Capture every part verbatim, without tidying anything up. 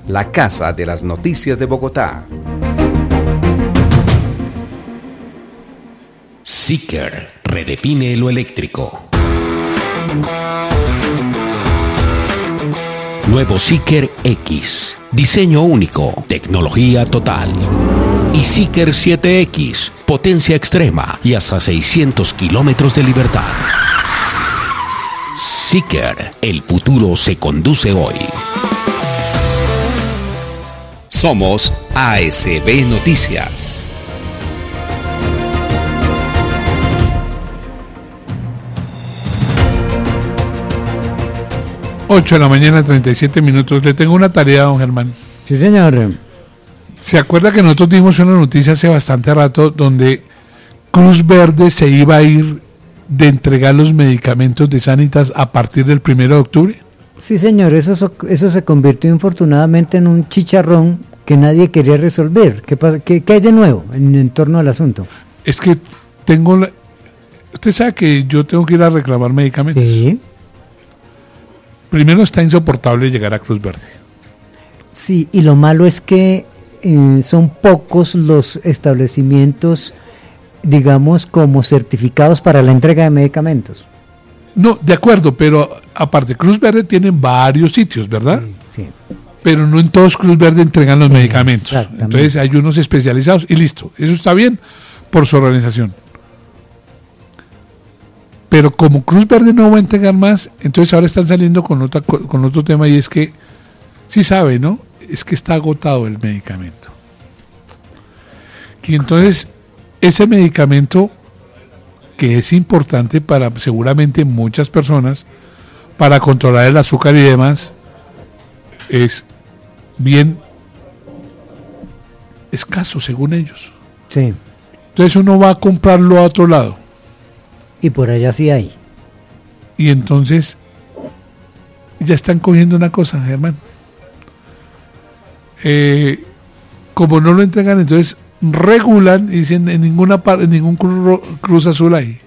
la casa de las noticias de Bogotá. Seeker redefine lo eléctrico. Nuevo Seeker X, diseño único, tecnología total. Y Seeker siete X, potencia extrema y hasta seiscientos kilómetros de libertad. Seeker, el futuro se conduce hoy. Somos A S B Noticias. ocho de la mañana, treinta y siete minutos. Le tengo una tarea, don Germán. Sí, señor. ¿Se acuerda que nosotros dimos una noticia hace bastante rato donde Cruz Verde se iba a ir de entregar los medicamentos de Sanitas a partir del primero de octubre? Sí, señor. Eso, eso se convirtió infortunadamente en un chicharrón que nadie quería resolver. ¿Qué, pasa? ¿Qué, qué hay de nuevo en, en torno al asunto? Es que tengo... La... Usted sabe que yo tengo que ir a reclamar medicamentos. Sí. Primero, está insoportable llegar a Cruz Verde. Sí, y lo malo es que eh, son pocos los establecimientos, digamos, como certificados para la entrega de medicamentos. No, de acuerdo, pero aparte, Cruz Verde tiene varios sitios, ¿verdad? Sí. sí. Pero no en todos Cruz Verde entregan los medicamentos. Entonces hay unos especializados y listo. Eso está bien por su organización. Pero como Cruz Verde no va a entregar más, entonces ahora están saliendo con, otra, con otro tema, y es que, sí sabe, ¿no? Es que está agotado el medicamento. Y entonces, ese medicamento, que es importante para seguramente muchas personas, para controlar el azúcar y demás, es bien escaso, según ellos. Sí. Entonces uno va a comprarlo a otro lado. Y por allá sí hay. Y entonces ya están cogiendo una cosa, Germán. Eh, como no lo entregan, entonces regulan y dicen en ninguna parte, en ningún cruz, cruz azul ahí.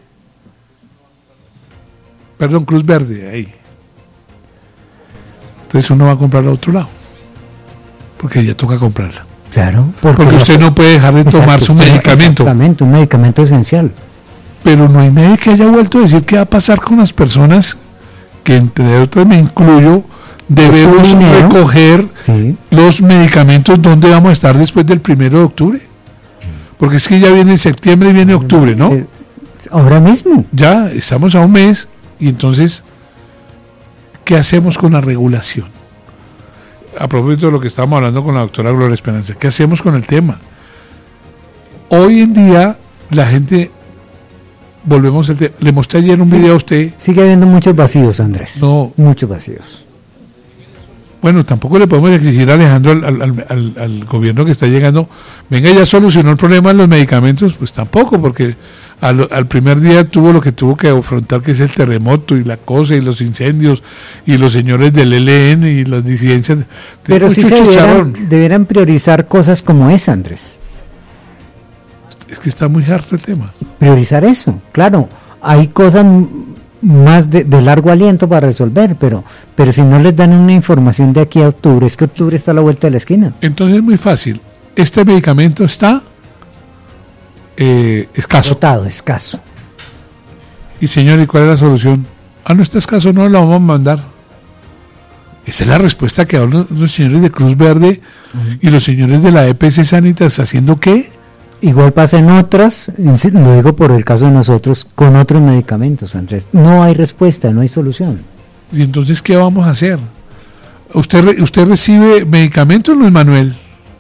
Perdón, Cruz Verde ahí. Entonces uno va a comprarla a otro lado. Porque ya toca comprarla. Claro. Porque, porque usted no puede dejar de exacto, tomar su medicamento. Exactamente, un medicamento esencial. Pero no hay nadie que haya vuelto a decir qué va a pasar con las personas que, entre otras me incluyo, debemos recoger sí. los medicamentos donde vamos a estar después del primero de octubre. Porque es que ya viene septiembre y viene octubre, ¿no? Ahora mismo. Ya estamos a un mes y entonces, ¿qué hacemos con la regulación? A propósito de lo que estábamos hablando con la doctora Gloria Esperanza, ¿qué hacemos con el tema? Hoy en día la gente... Volvemos al tema. Le mostré ayer un sí, video a usted. Sigue habiendo muchos vacíos, Andrés. No. Muchos vacíos. Bueno, tampoco le podemos exigir a Alejandro, al, al, al, al gobierno que está llegando, venga, ya solucionó el problema de los medicamentos. Pues tampoco, porque al, al primer día tuvo lo que tuvo que afrontar, que es el terremoto y la cosa y los incendios y los señores del E L N y las disidencias. Pero sí se debieran, debieran priorizar cosas como esa, Andrés. Es que está muy harto el tema. Priorizar eso, claro. Hay cosas más de, de largo aliento para resolver, pero pero si no les dan una información de aquí a octubre, es que octubre está a la vuelta de la esquina. Entonces es muy fácil. Este medicamento está eh, escaso. Agotado, escaso. Y señor, ¿y cuál es la solución? Ah, no está escaso, no lo vamos a mandar. Esa es la respuesta que dan los, los señores de Cruz Verde uh-huh. y los señores de la E P C Sanitas. ¿Haciendo qué? Igual pasa en otras, lo digo por el caso de nosotros, con otros medicamentos, Andrés. No hay respuesta, no hay solución. ¿Y entonces qué vamos a hacer? ¿Usted usted recibe medicamentos, Luis Manuel?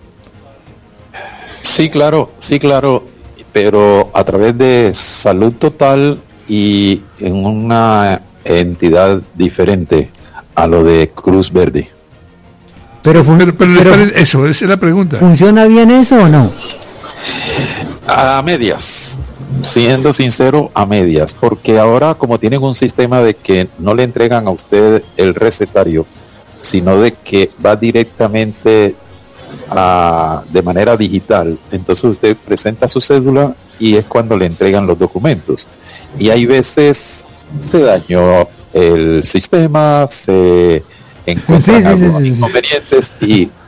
Sí, claro, sí, claro, pero a través de Salud Total y en una entidad diferente a lo de Cruz Verde. Pero, fun- pero, pero, pero eso, esa es la pregunta. ¿Funciona bien eso o no? A medias, siendo sincero, a medias, porque ahora como tienen un sistema de que no le entregan a usted el recetario, sino de que va directamente a, de manera digital, entonces usted presenta su cédula y es cuando le entregan los documentos. Y hay veces se dañó el sistema, se encuentran sí, sí, algunos sí, sí, inconvenientes sí. y